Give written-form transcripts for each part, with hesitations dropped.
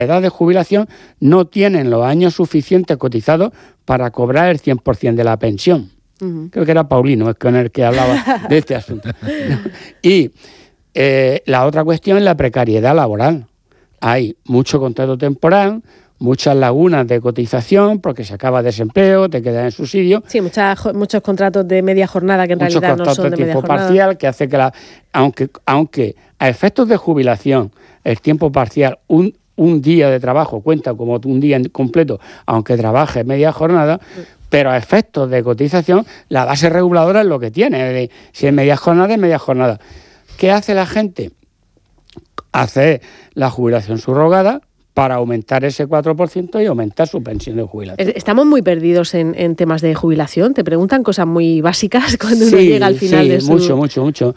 edad de jubilación no tienen los años suficientes cotizados para cobrar el 100% de la pensión. Creo que era Paulino es con el que hablaba de este asunto. Y la otra cuestión es la precariedad laboral. Hay mucho contrato temporal, muchas lagunas de cotización porque se acaba desempleo, te quedas en subsidio. Sí, muchos contratos de media jornada que en realidad no son de media jornada. Muchos contratos de tiempo parcial que hace que aunque a efectos de jubilación el tiempo parcial, un día de trabajo cuenta como un día completo, aunque trabajes media jornada, pero a efectos de cotización la base reguladora es lo que tiene. Si es media jornada, es media jornada. ¿Qué hace la gente? Hace la jubilación subrogada para aumentar ese 4% y aumentar su pensión de jubilación. Estamos muy perdidos en temas de jubilación. Te preguntan cosas muy básicas cuando uno llega al final de su... mucho.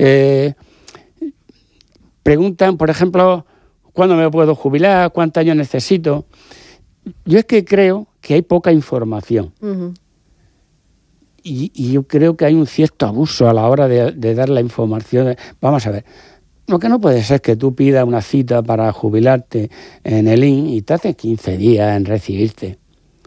Preguntan, por ejemplo, ¿cuándo me puedo jubilar? ¿Cuántos años necesito? Yo es que creo que hay poca información. Y yo creo que hay un cierto abuso a la hora de dar la información. Vamos a ver. Lo que no puede ser que tú pidas una cita para jubilarte en el INS y te haces 15 días en recibirte.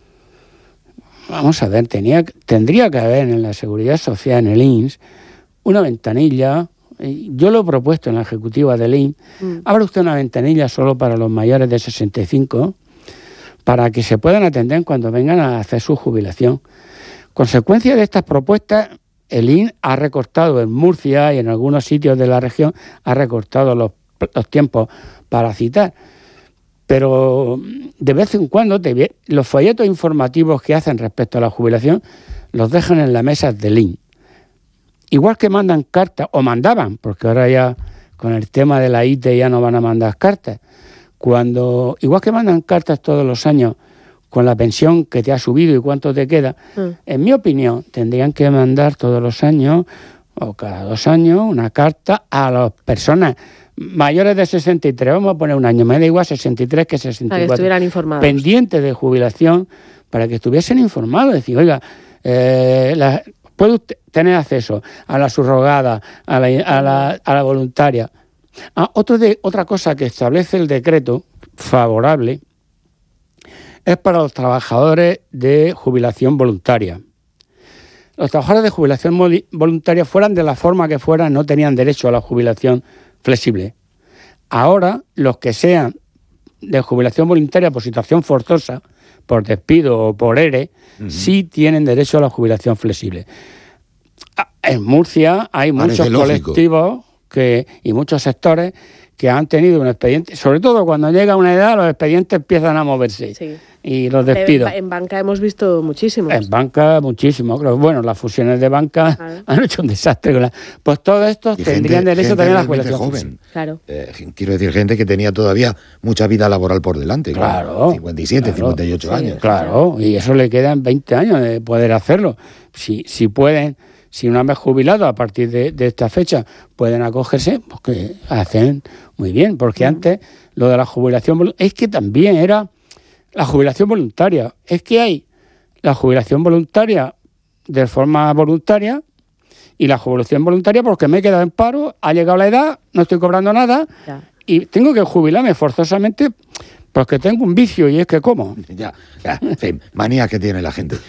Vamos a ver, tendría que haber en la Seguridad Social, en el INS, una ventanilla. Yo lo he propuesto en la ejecutiva del INS. Abra usted una ventanilla solo para los mayores de 65 para que se puedan atender cuando vengan a hacer su jubilación. Consecuencia de estas propuestas, el INS ha recortado en Murcia y en algunos sitios de la región, ha recortado los tiempos para citar. Pero de vez en cuando los folletos informativos que hacen respecto a la jubilación los dejan en las mesas del INS. Igual que mandan cartas, o mandaban, porque ahora ya con el tema de la IT ya no van a mandar cartas. Igual que mandan cartas todos los años con la pensión que te ha subido y cuánto te queda, en mi opinión, tendrían que mandar todos los años o cada 2 años una carta a las personas mayores de 63, vamos a poner un año, me da igual 63 que 64, para que estuvieran informados, pendientes de jubilación, para que estuviesen informados, decir, oiga, puede usted tener acceso a la subrogada, a la voluntaria. Otra cosa que establece el decreto favorable es para los trabajadores de jubilación voluntaria. Los trabajadores de jubilación voluntaria, fueran de la forma que fueran, no tenían derecho a la jubilación flexible. Ahora, los que sean de jubilación voluntaria por situación forzosa, por despido o por ERE, sí tienen derecho a la jubilación flexible. En Murcia hay muchos colectivos y muchos sectores que han tenido un expediente, sobre todo cuando llega una edad, los expedientes empiezan a moverse. Sí. Y los despidos. En banca hemos visto muchísimos. En banca muchísimo. Bueno, las fusiones de banca han hecho un desastre. Pues todos estos tendrían derecho también a la jubilación joven. Claro. Quiero decir, gente que tenía todavía mucha vida laboral por delante. Claro. 57, 58 años. Claro, y eso le quedan 20 años de poder hacerlo. Si pueden, si una vez jubilados a partir de esta fecha pueden acogerse, pues que hacen muy bien. Porque antes lo de la jubilación es que también era la jubilación voluntaria. Es que hay la jubilación voluntaria de forma voluntaria y la jubilación voluntaria porque me he quedado en paro, ha llegado la edad, no estoy cobrando nada y tengo que jubilarme forzosamente porque tengo un vicio y es que como. Ya, en fin, manía que tiene la gente.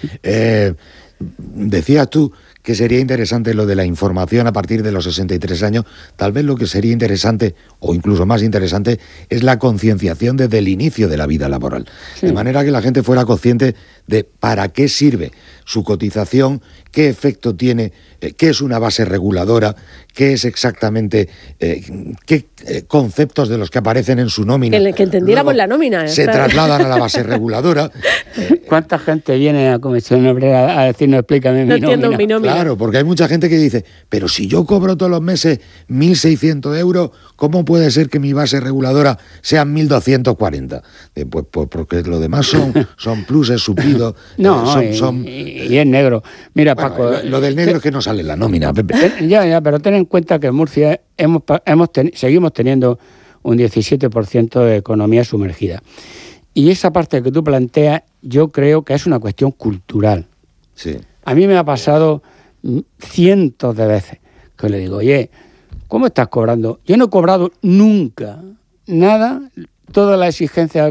Decías tú que sería interesante lo de la información a partir de los 63 años. Tal vez lo que sería interesante, o incluso más interesante, es la concienciación desde el inicio de la vida laboral. Sí. De manera que la gente fuera consciente de para qué sirve su cotización, qué efecto tiene, qué es una base reguladora, qué es exactamente, qué conceptos de los que aparecen en su nómina. Que entendiéramos la nómina. Se trasladan a la base reguladora. ¿Cuánta gente viene a Comisión Obrera a decirnos explícame mi nómina? No entiendo mi nómina. Claro, porque hay mucha gente que dice, pero si yo cobro todos los meses 1.600 euros, ¿cómo puede ser que mi base reguladora sean 1.240? Pues porque lo demás son pluses, suplidos. No, y es negro. Mira, bueno, Paco... Lo del negro es que no sale en la nómina, Pepe. Ya, pero ten en cuenta que en Murcia seguimos teniendo un 17% de economía sumergida. Y esa parte que tú planteas, yo creo que es una cuestión cultural. Sí. A mí me ha pasado cientos de veces que le digo, oye, ¿cómo estás cobrando? Yo no he cobrado nunca nada toda la exigencia